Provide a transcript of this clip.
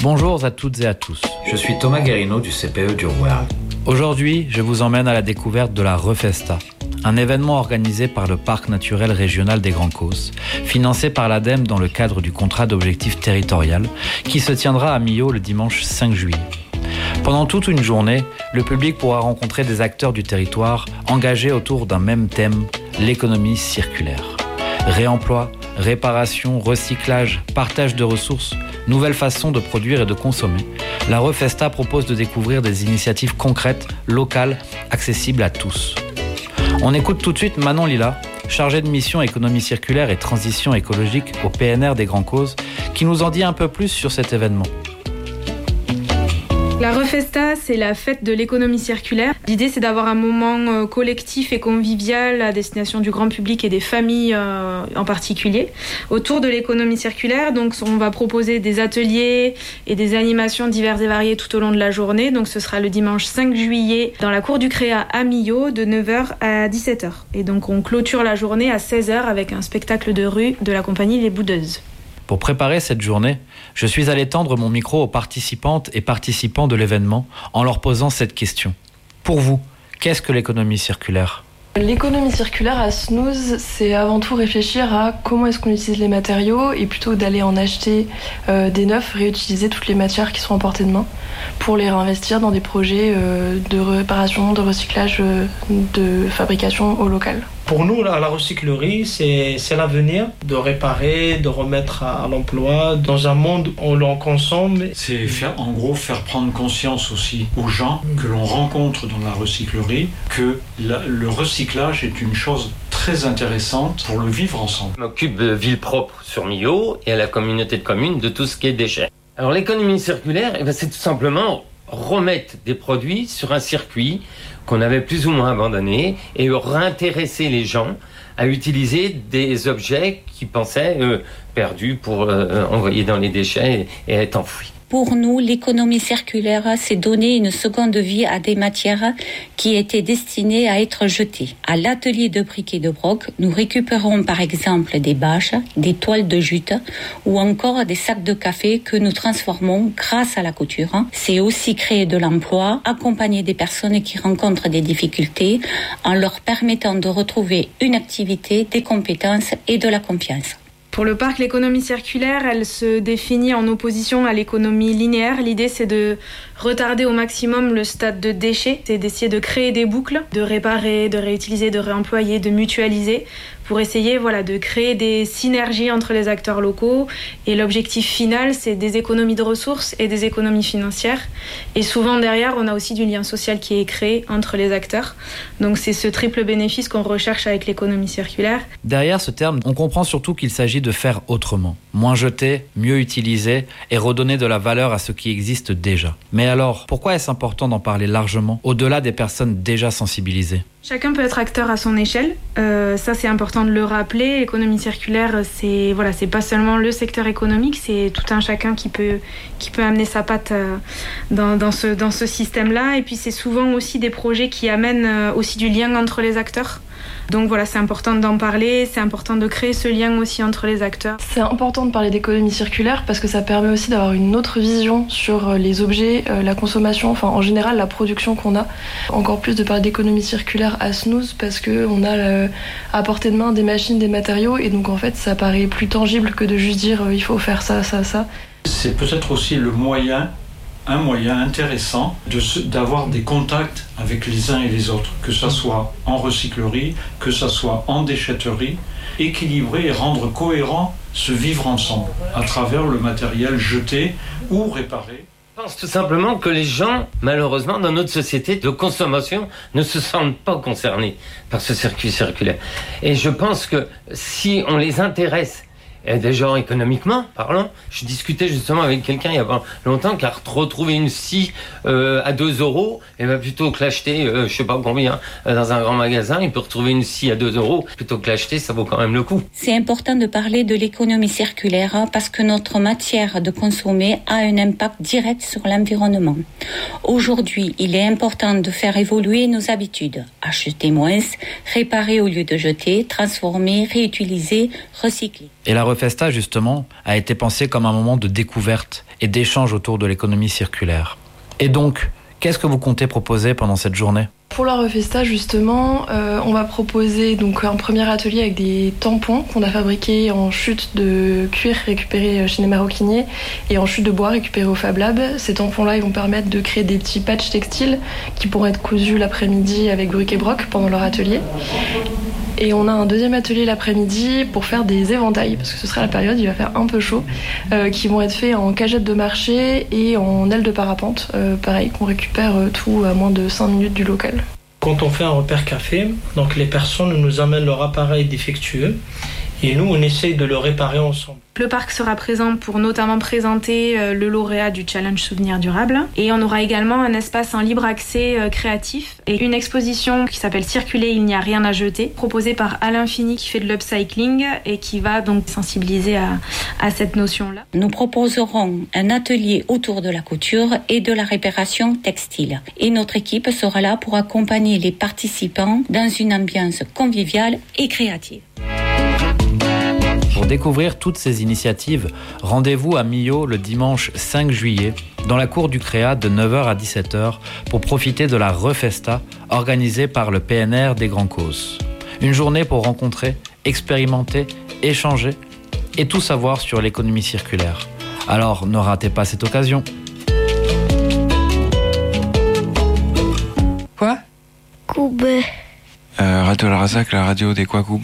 Bonjour à toutes et à tous. Je suis Thomas Guérino du CPE du Rouergue. Aujourd'hui, je vous emmène à la découverte de la Refesta, un événement organisé par le Parc naturel régional des Grands Causses, financé par l'ADEME dans le cadre du contrat d'objectif territorial, qui se tiendra à Millau le dimanche 5 juillet. Pendant toute une journée, le public pourra rencontrer des acteurs du territoire engagés autour d'un même thème, l'économie circulaire. Réemploi, réparation, recyclage, partage de ressources, nouvelles façons de produire et de consommer. La Refesta propose de découvrir des initiatives concrètes, locales, accessibles à tous. On écoute tout de suite Manon Lila, chargée de mission économie circulaire et transition écologique au PNR des Grands Causes, qui nous en dit un peu plus sur cet événement. La Refesta, c'est la fête de l'économie circulaire. L'idée, c'est d'avoir un moment collectif et convivial à destination du grand public et des familles en particulier autour de l'économie circulaire. Donc, on va proposer des ateliers et des animations diverses et variées tout au long de la journée. Donc, ce sera le dimanche 5 juillet dans la cour du Créa à Millau de 9h à 17h. Et donc, on clôture la journée à 16h avec un spectacle de rue de la compagnie Les Boudeuses. Pour préparer cette journée, je suis allé tendre mon micro aux participantes et participants de l'événement en leur posant cette question. Pour vous, qu'est-ce que l'économie circulaire ? L'économie circulaire à Snooze, c'est avant tout réfléchir à comment est-ce qu'on utilise les matériaux et plutôt d'aller en acheter des neufs, réutiliser toutes les matières qui sont à portée de main pour les réinvestir dans des projets de réparation, de recyclage, de fabrication au local. Pour nous, la recyclerie, c'est l'avenir de réparer, de remettre à l'emploi. Dans un monde où l'on consomme. C'est faire prendre conscience aussi aux gens que l'on rencontre dans la recyclerie que le recyclage est une chose très intéressante pour le vivre ensemble. Je m'occupe de ville propre sur Millau et à la communauté de communes de tout ce qui est déchets. Alors l'économie circulaire, c'est tout simplement remettre des produits sur un circuit qu'on avait plus ou moins abandonné et réintéresser les gens à utiliser des objets qu'ils pensaient perdus pour envoyer dans les déchets et être enfouis. Pour nous, l'économie circulaire, c'est donner une seconde vie à des matières qui étaient destinées à être jetées. À l'atelier de briquet de broc, nous récupérons par exemple des bâches, des toiles de jute ou encore des sacs de café que nous transformons grâce à la couture. C'est aussi créer de l'emploi, accompagner des personnes qui rencontrent des difficultés en leur permettant de retrouver une activité, des compétences et de la confiance. Pour le parc, l'économie circulaire, elle se définit en opposition à l'économie linéaire. L'idée, c'est de retarder au maximum le stade de déchets. C'est d'essayer de créer des boucles, de réparer, de réutiliser, de réemployer, de mutualiser pour essayer de créer des synergies entre les acteurs locaux. Et l'objectif final, c'est des économies de ressources et des économies financières. Et souvent, derrière, on a aussi du lien social qui est créé entre les acteurs. Donc, c'est ce triple bénéfice qu'on recherche avec l'économie circulaire. Derrière ce terme, on comprend surtout qu'il s'agit de faire autrement. Moins jeter, mieux utiliser et redonner de la valeur à ce qui existe déjà. Mais alors, pourquoi est-ce important d'en parler largement, au-delà des personnes déjà sensibilisées ? Chacun peut être acteur à son échelle. Ça, c'est important de le rappeler. L'économie circulaire, c'est pas seulement le secteur économique, c'est tout un chacun qui peut amener sa patte dans ce système-là. Et puis, c'est souvent aussi des projets qui amènent aussi du lien entre les acteurs. Donc c'est important d'en parler, c'est important de créer ce lien aussi entre les acteurs. C'est important de parler d'économie circulaire parce que ça permet aussi d'avoir une autre vision sur les objets, la consommation, en général la production qu'on a. Encore plus de parler d'économie circulaire à Snooze parce qu'on a à portée de main des machines, des matériaux et donc en fait ça paraît plus tangible que de juste dire il faut faire ça, ça, ça. C'est peut-être aussi un moyen intéressant d'avoir des contacts avec les uns et les autres, que ça soit en recyclerie, que ça soit en déchetterie, équilibrer et rendre cohérent ce vivre ensemble à travers le matériel jeté ou réparé. Je pense tout simplement que les gens, malheureusement, dans notre société de consommation, ne se sentent pas concernés par ce circuit circulaire. Et je pense que si on les intéresse, et déjà économiquement parlant, je discutais justement avec quelqu'un il y a pas longtemps qui a retrouvé une scie à 2 €, et plutôt que l'acheter, je sais pas combien, dans un grand magasin, il peut retrouver une scie à 2 €, plutôt que l'acheter, ça vaut quand même le coup. C'est important de parler de l'économie circulaire parce que notre matière de consommer a un impact direct sur l'environnement. Aujourd'hui, il est important de faire évoluer nos habitudes. Acheter moins, réparer au lieu de jeter, transformer, réutiliser, recycler. Et la Refesta, justement, a été pensée comme un moment de découverte et d'échanges autour de l'économie circulaire. Et donc, qu'est-ce que vous comptez proposer pendant cette journée ? Pour la Refesta, justement, on va proposer donc un premier atelier avec des tampons qu'on a fabriqués en chute de cuir récupéré chez les maroquiniers et en chute de bois récupéré au Fab Lab. Ces tampons-là, ils vont permettre de créer des petits patchs textiles qui pourront être cousus l'après-midi avec bric et broc pendant leur atelier. Et on a un deuxième atelier l'après-midi pour faire des éventails, parce que ce sera la période, il va faire un peu chaud, qui vont être faits en cagette de marché et en aile de parapente. Pareil, qu'on récupère tout à moins de 5 minutes du local. Quand on fait un repère café, donc les personnes nous amènent leur appareil défectueux et nous, on essaye de le réparer ensemble. Le parc sera présent pour notamment présenter le lauréat du Challenge Souvenir Durable. Et on aura également un espace en libre accès créatif et une exposition qui s'appelle Circuler, il n'y a rien à jeter, proposée par Alain Fini qui fait de l'upcycling et qui va donc sensibiliser à cette notion-là. Nous proposerons un atelier autour de la couture et de la réparation textile. Et notre équipe sera là pour accompagner les participants dans une ambiance conviviale et créative. Pour découvrir toutes ces initiatives, rendez-vous à Millau le dimanche 5 juillet dans la cour du Créa de 9h à 17h pour profiter de la Refesta organisée par le PNR des Grands Causses. Une journée pour rencontrer, expérimenter, échanger et tout savoir sur l'économie circulaire. Alors ne ratez pas cette occasion. Quoi ? Koubé. Radio Larzac, la radio des quoi Koubé ?